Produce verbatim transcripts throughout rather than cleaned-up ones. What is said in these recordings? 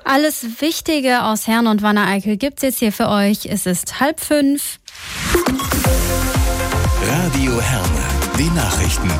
Alles Wichtige aus Herne und Wanne-Eickel gibt's jetzt hier für euch. Es ist halb fünf. Radio Herne, die Nachrichten.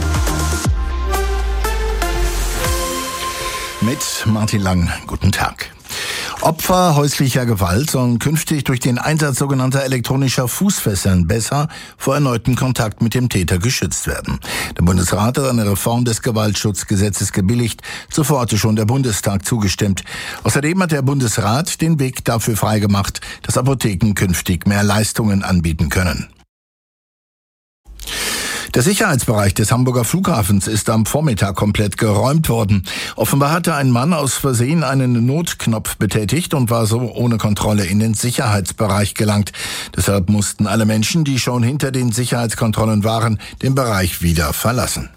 Mit Martin Lang, guten Tag. Opfer häuslicher Gewalt sollen künftig durch den Einsatz sogenannter elektronischer Fußfesseln besser vor erneuten Kontakt mit dem Täter geschützt werden. Der Bundesrat hat eine Reform des Gewaltschutzgesetzes gebilligt. Zuvor hatte schon der Bundestag zugestimmt. Außerdem hat der Bundesrat den Weg dafür freigemacht, dass Apotheken künftig mehr Leistungen anbieten können. Der Sicherheitsbereich des Hamburger Flughafens ist am Vormittag komplett geräumt worden. Offenbar hatte ein Mann aus Versehen einen Notknopf betätigt und war so ohne Kontrolle in den Sicherheitsbereich gelangt. Deshalb mussten alle Menschen, die schon hinter den Sicherheitskontrollen waren, den Bereich wieder verlassen.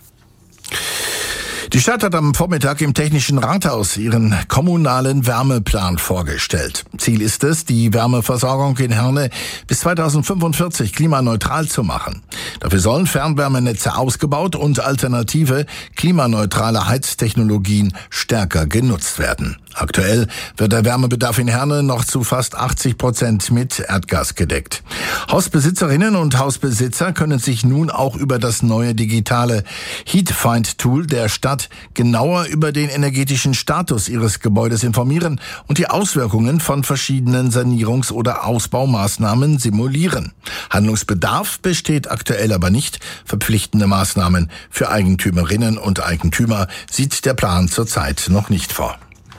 Die Stadt hat am Vormittag im Technischen Rathaus ihren kommunalen Wärmeplan vorgestellt. Ziel ist es, die Wärmeversorgung in Herne bis zweitausendfünfundvierzig klimaneutral zu machen. Dafür sollen Fernwärmenetze ausgebaut und alternative klimaneutrale Heiztechnologien stärker genutzt werden. Aktuell wird der Wärmebedarf in Herne noch zu fast achtzig Prozent mit Erdgas gedeckt. Hausbesitzerinnen und Hausbesitzer können sich nun auch über das neue digitale Heatfind-Tool der Stadt genauer über den energetischen Status ihres Gebäudes informieren und die Auswirkungen von verschiedenen Sanierungs- oder Ausbaumaßnahmen simulieren. Handlungsbedarf besteht aktuell aber nicht. Verpflichtende Maßnahmen für Eigentümerinnen und Eigentümer sieht der Plan zurzeit noch nicht vor.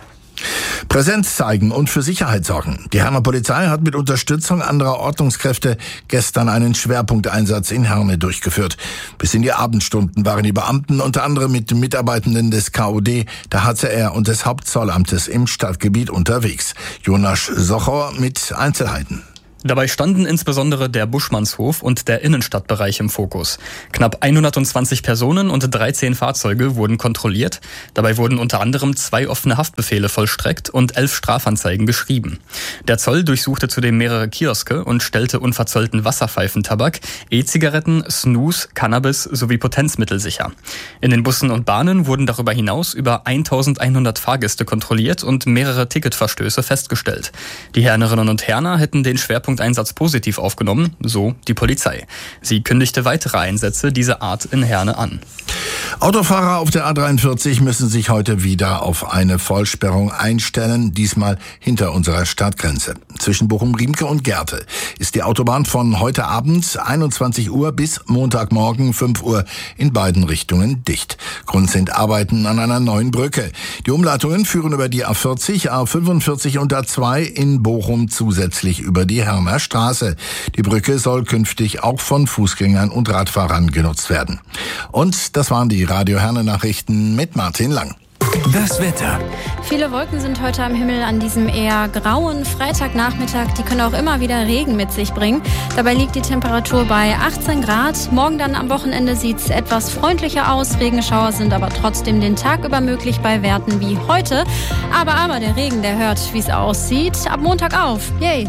Präsenz zeigen und für Sicherheit sorgen. Die Herner Polizei hat mit Unterstützung anderer Ordnungskräfte gestern einen Schwerpunkteinsatz in Herne durchgeführt. Bis in die Abendstunden waren die Beamten unter anderem mit Mitarbeitenden des K O D, der H C R und des Hauptzollamtes im Stadtgebiet unterwegs. Jonas Socher mit Einzelheiten. Dabei standen insbesondere der Buschmannshof und der Innenstadtbereich im Fokus. Knapp hundertzwanzig Personen und dreizehn Fahrzeuge wurden kontrolliert. Dabei wurden unter anderem zwei offene Haftbefehle vollstreckt und elf Strafanzeigen geschrieben. Der Zoll durchsuchte zudem mehrere Kioske und stellte unverzollten Wasserpfeifentabak, E-Zigaretten, Snus, Cannabis sowie Potenzmittel sicher. In den Bussen und Bahnen wurden darüber hinaus über eintausendeinhundert Fahrgäste kontrolliert und mehrere Ticketverstöße festgestellt. Die Hernerinnen und Herner hätten den Schwerpunkt Einsatz positiv aufgenommen, so die Polizei. Sie kündigte weitere Einsätze dieser Art in Herne an. Autofahrer auf der A dreiundvierzig müssen sich heute wieder auf eine Vollsperrung einstellen, diesmal hinter unserer Stadtgrenze. Zwischen Bochum-Riemke und Gerte ist die Autobahn von heute Abend einundzwanzig Uhr bis Montagmorgen fünf Uhr in beiden Richtungen dicht. Grund sind Arbeiten an einer neuen Brücke. Die Umleitungen führen über die A vierzig, A fünfundvierzig und A zwei in Bochum zusätzlich über die Herner Straße. Die Brücke soll künftig auch von Fußgängern und Radfahrern genutzt werden. Und das waren die Radio Herne Nachrichten mit Martin Lang. Das Wetter. Viele Wolken sind heute am Himmel an diesem eher grauen Freitagnachmittag. Die können auch immer wieder Regen mit sich bringen. Dabei liegt die Temperatur bei achtzehn Grad. Morgen dann am Wochenende sieht es etwas freundlicher aus. Regenschauer sind aber trotzdem den Tag über möglich bei Werten wie heute. Aber, aber der Regen, der hört, wie es aussieht, ab Montag auf. Yay!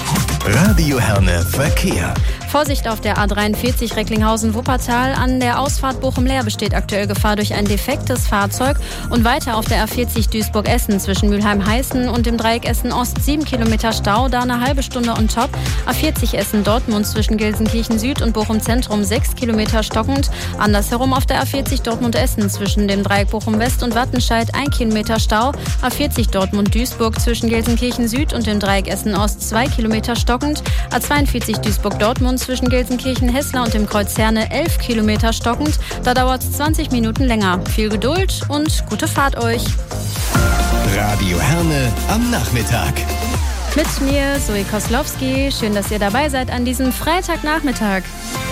Radio Herne Verkehr. Vorsicht auf der A dreiundvierzig Recklinghausen-Wuppertal. An der Ausfahrt Bochum-Leer besteht aktuell Gefahr durch ein defektes Fahrzeug. Und weiter auf der A vierzig Duisburg-Essen zwischen Mülheim-Heißen und dem Dreieck Essen-Ost sieben Kilometer Stau, da eine halbe Stunde on top. A vierzig Essen-Dortmund zwischen Gelsenkirchen-Süd und Bochum-Zentrum sechs Kilometer stockend. Andersherum auf der A vierzig Dortmund-Essen zwischen dem Dreieck Bochum-West und Wattenscheid ein Kilometer Stau. A vierzig Dortmund-Duisburg zwischen Gelsenkirchen-Süd und dem Dreieck Essen-Ost zwei Kilometer stockend. A zweiundvierzig Duisburg-Dortmund zwischen Gelsenkirchen-Hessler und dem Kreuz Herne elf Kilometer stockend. Da dauert es zwanzig Minuten länger. Viel Geduld und gute Fahrt euch. Radio Herne am Nachmittag. Mit mir, Zoe Koslowski. Schön, dass ihr dabei seid an diesem Freitagnachmittag.